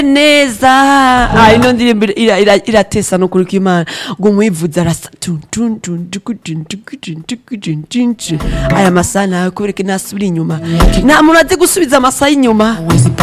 neza ino ndirimbo iratesa no kuri Imana ngo umwivuza arasa aya masaha nawe kubera ko nasubira inyuma nta muntu azi gusubiza amasaha inyuma